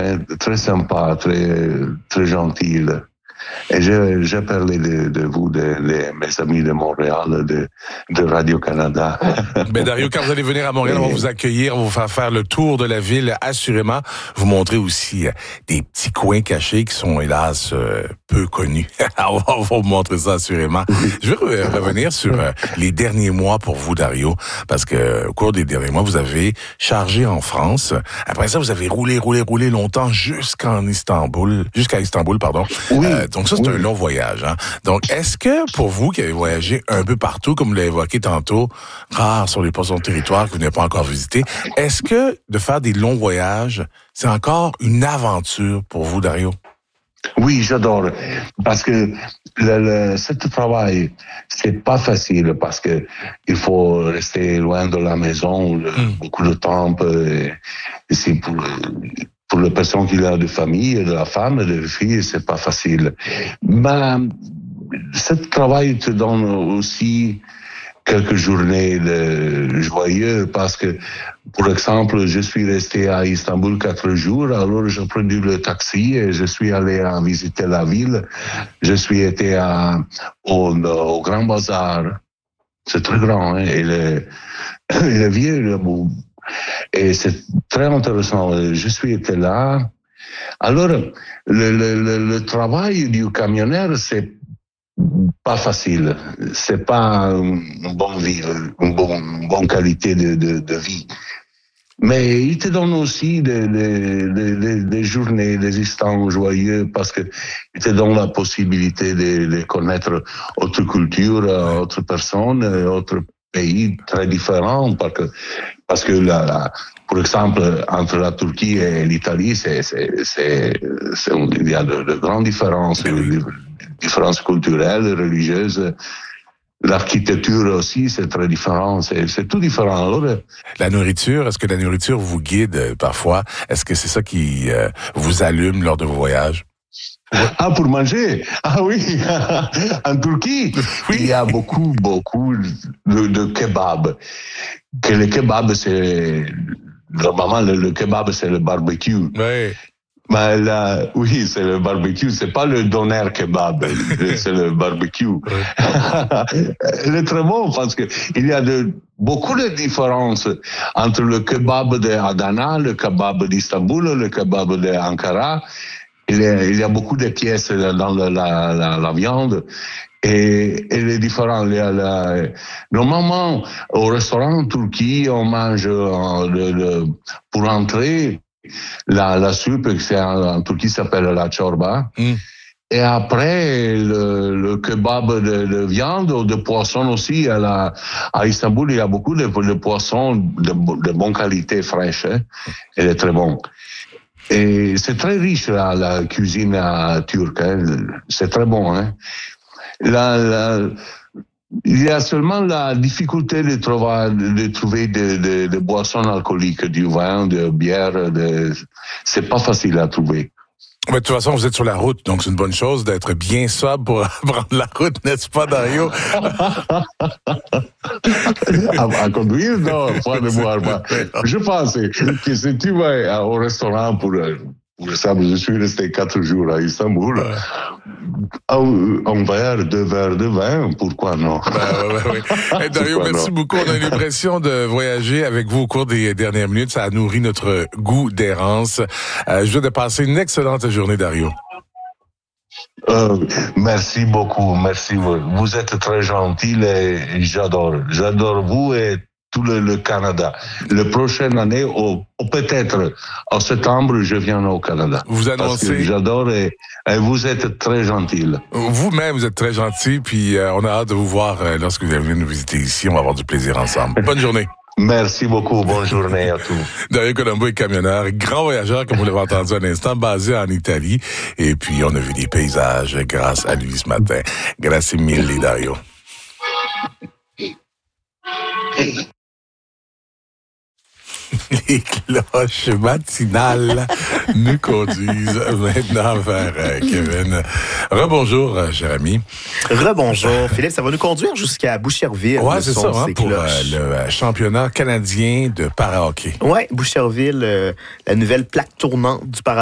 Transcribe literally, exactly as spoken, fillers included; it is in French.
hein, très sympa, très, très gentil. Et j'ai, j'ai parlé de, de vous, de, de mes amis de Montréal, de, de Radio-Canada. Ben Dario, quand vous allez venir à Montréal, on va vous accueillir, on va vous faire faire le tour de la ville, assurément. Vous montrer aussi euh, des petits coins cachés qui sont, hélas, euh, peu connus. on va vous montrer ça, assurément. Je veux revenir sur euh, les derniers mois pour vous, Dario, parce que au cours des derniers mois, vous avez chargé en France. Après ça, vous avez roulé, roulé, roulé longtemps jusqu'en Istanbul, jusqu'à Istanbul, pardon. Oui. Euh, donc ça, c'est oui. un long voyage. Hein? Donc, est-ce que pour vous qui avez voyagé un peu partout, comme vous l'avez évoqué tantôt, rare sur les portions de territoire que vous n'avez pas encore visité, est-ce que de faire des longs voyages, c'est encore une aventure pour vous, Dario? Oui, j'adore. Parce que le, le, ce travail, c'est pas facile parce que il faut rester loin de la maison le, mm. beaucoup de temps. Et, et c'est pour... Pour les personnes qui ont de famille, de la femme, de filles, c'est pas facile. Mais ce travail te donne aussi quelques journées de joyeux parce que, pour exemple, je suis resté à Istanbul quatre jours, alors j'ai pris le taxi et je suis allé à visiter la ville. Je suis été à, au, au Grand Bazar. C'est très grand, hein, et le, et le vieux, le, et c'est très intéressant. Je suis été là. Alors, le, le, le, le travail du camionneur, c'est pas facile. C'est pas une bonne vie, une bonne, une bonne qualité de, de, de vie. Mais il te donne aussi des, des, des, des journées, des instants joyeux parce que il te donne la possibilité de, de connaître autre culture, autres personnes, autres pays très différents parce que parce que la, la, par exemple entre la Turquie et l'Italie c'est c'est c'est, c'est il y a de, de grandes différences, de, différences culturelles, religieuses. L'architecture aussi, c'est très différent. C'est, c'est tout différent. Alors, la nourriture, est-ce que la nourriture vous guide euh, parfois? Est-ce que c'est ça qui euh, vous allume lors de vos voyages? Ah, pour manger? Ah oui, en Turquie, oui. Il y a beaucoup, beaucoup de, de kebab. Que le kebab, c'est... Normalement, le, le kebab, c'est le barbecue. Oui. Mais là, oui, c'est le barbecue. C'est pas le doner kebab, c'est le barbecue. Il est très bon parce que il y a de, beaucoup de différences entre le kebab d'Adana, le kebab d'Istanbul, le kebab d'Ankara. Il y a, il y a beaucoup de pièces dans la, la, la, la viande. Et, et les différents, il y a la, normalement, au restaurant en Turquie, on mange euh, le, le, pour entrer, la, la soupe, c'est en, en Turquie, s'appelle la chorba. Mm. Et après, le, le kebab de, de viande ou de poisson aussi. À, la, à Istanbul, il y a beaucoup de, de poissons de, de bonne qualité, fraîche. Hein. Elle est très bon. Et c'est très riche, la, la cuisine euh, turque. Hein. C'est très bon. Hein. La, la, il y a seulement la difficulté de trouver, de trouver des de, de boissons alcooliques, du vin, de bière. De, c'est pas facile à trouver. Mais de toute façon, vous êtes sur la route, donc c'est une bonne chose d'être bien sobre pour prendre la route, n'est-ce pas, Dario? à, à conduire, non, pas de boire. Je pense que si tu vas au restaurant pour... Pour exemple, je suis resté quatre jours à Istanbul. Ouais. Un, un verre, deux verres de vin, pourquoi non? Ben, ouais, ouais, ouais. Hey, Dario, pourquoi merci non? beaucoup. On a l'impression de voyager avec vous au cours des dernières minutes. Ça a nourri notre goût d'errance. Euh, je veux de passer une excellente journée, Dario. Euh, merci beaucoup, merci. Vous êtes très gentil et j'adore. J'adore vous et tout le, le Canada. La prochaine année, ou, ou peut-être en septembre, je viens au Canada. Vous annoncez. Parce que j'adore et, et vous êtes très gentil. Vous-même, vous êtes très gentil, puis euh, on a hâte de vous voir euh, lorsque vous allez venir nous visiter ici. On va avoir du plaisir ensemble. Bonne journée. Merci beaucoup. Bonne journée à tous. Dario Colombo est camionneur, grand voyageur, comme vous l'avez entendu à l'instant, basé en Italie. Et puis, on a vu des paysages grâce à lui ce matin. Grazie mille, Dario. Les cloches matinales nous conduisent maintenant vers euh, Kevin. Rebonjour, euh, cher ami. Rebonjour, Philippe. Ça va nous conduire jusqu'à Boucherville. Ouais, c'est ça, hein, pour euh, le championnat canadien de para-hockey. Ouais, Boucherville, euh, la nouvelle plaque tournante du para